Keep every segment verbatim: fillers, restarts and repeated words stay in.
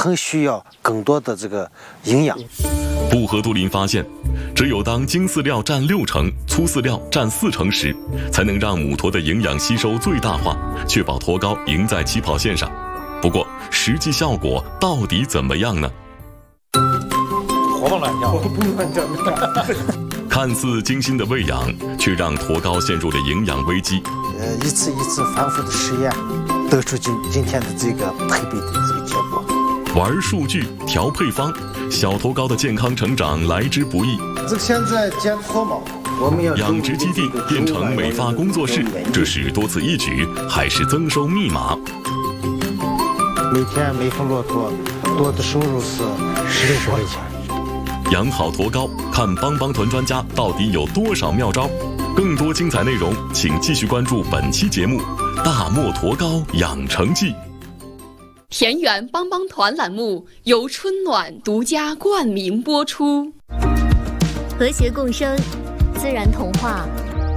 很需要更多的这个营养。 布和都林发现，只有当精饲料占六成，粗饲料占四成时，才能让母驼的营养吸收最大化，确保驼羔赢在起跑线上。不过，实际效果到底怎么样呢？ 活蹦乱跳，活蹦乱跳。 看似精心的喂养，却让驼羔陷入了营养危机。 呃，一次一次反复的实验，得出今今天的这个配备的这个结果。 玩数据，调配方，小驼羔的健康成长来之不易。 这个现在剪脱毛，我们要养殖基地变成美发工作室，这是多此一举，还是增收密码？ 每天每头骆驼多的收入是十六块钱。 养好驼羔，看帮帮团专家到底有多少妙招。更多精彩内容，请继续关注本期节目《大漠驼羔养成记》。 田园帮帮团栏目由春暖独家冠名播出。 和谐共生，自然童话。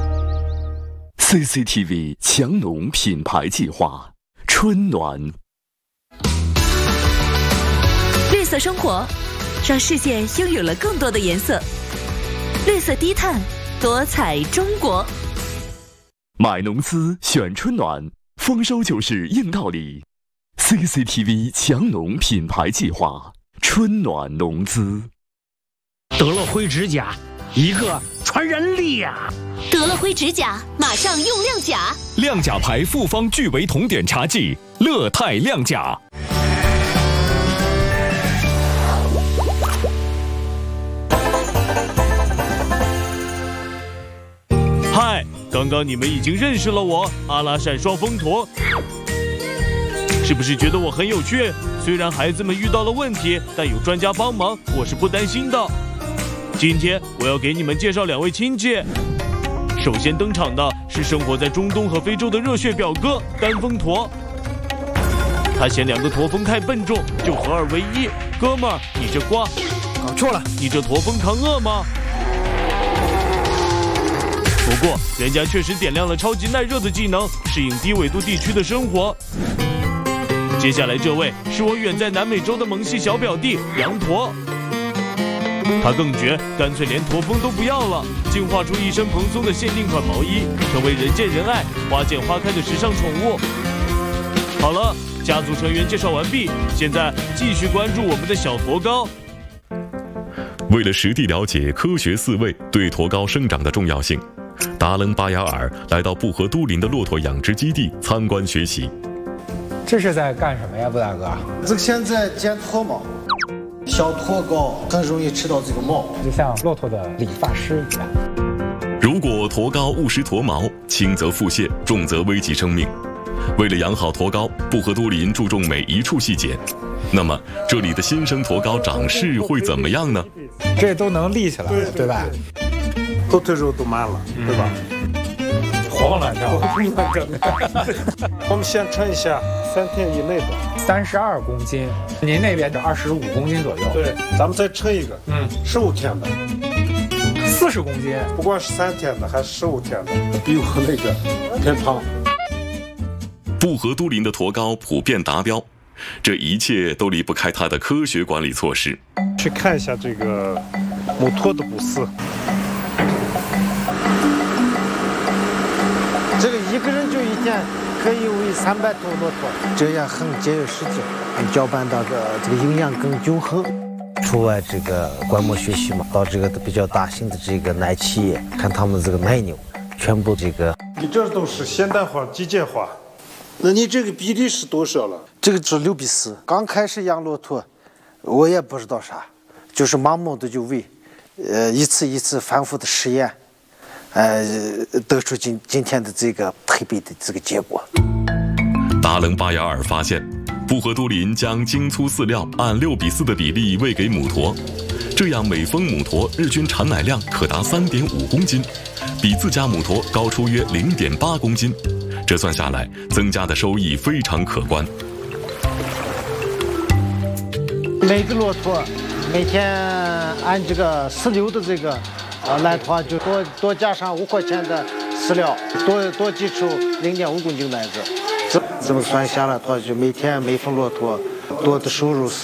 C C T V 强农品牌计划，春暖。 绿色生活，让世界拥有了更多的颜色。绿色低碳，多彩中国。 买农资选春暖，丰收就是硬道理。C C T V 强农品牌计划，春暖农资。 得了灰指甲，一个传染力呀！ 得了灰指甲，马上用亮甲。 亮甲牌复方聚维酮碘茶剂，乐泰亮甲。 嗨，刚刚你们已经认识了我，阿拉善双峰驼。是不是觉得我很有趣？虽然孩子们遇到了问题，但有专家帮忙，我是不担心的。今天我要给你们介绍两位亲戚。首先登场的是生活在中东和非洲的热血表哥单峰驼。他嫌两个驼峰太笨重，就合二为一。哥们儿，你这瓜搞错了， 你这驼峰扛饿吗？不过人家确实点亮了超级耐热的技能，适应低纬度地区的生活。接下来这位是我远在南美洲的萌系小表弟羊驼，他更绝，干脆连驼峰都不要了，进化出一身蓬松的限定款毛衣，成为人见人爱、花见花开的时尚宠物。好了，家族成员介绍完毕，现在继续关注我们的小驼羔。 为了实地了解科学饲喂对驼羔生长的重要性，达楞巴雅尔来到布和都林的骆驼养殖基地参观学习。 这是在干什么呀，布大哥？ 这个现在剪脱毛，小驼羔很容易吃到这个毛， 就像骆驼的理发师一样。 如果驼羔误食驼毛，轻则腹泻，重则危及生命。为了养好驼羔，布和都林注重每一处细节。那么，这里的新生驼羔长势会怎么样呢？ 这都能立起来了，对吧？ 后腿肉都满了，对吧？ 活蹦乱跳，活蹦乱跳。 我们先称一下三天以内的， 三十二公斤，您那边是二十五公斤左右。 对，咱们再称一个，嗯，十五天的， 四十公斤。 不管是三天的还是十五天的，比我那个偏胖。 布和都林的驼羔普遍达标，这一切都离不开它的科学管理措施。 去看一下这个母驼的补饲。 这个一个人就一天可以喂三百头骆驼，这样很节约时间，搅拌到个这个营养更均衡。除外这个观摩学习嘛，到这个比较大型的这个奶企业，看他们这个奶牛，全部这个。 你这都是现代化、机械化，那你这个比例是多少了？ 这个是六比四。刚开始养骆驼，我也不知道啥，就是盲目的就喂，呃，一次一次反复的实验。呃，得出今今天的这个配备的这个结果。 达楞巴雅尔发现，布和都林将精粗饲料按六比四的比例喂给母驼，这样每峰母驼日均产奶量可达三点五公斤，比自家母驼高出约零点八公斤。这算下来，增加的收益非常可观。 每个骆驼每天按这个饲料的这个。呃，来的话就多多加上五块钱的饲料，多多挤出零点五公斤奶子。这这么算下来的话，就每天每峰骆驼多的收入是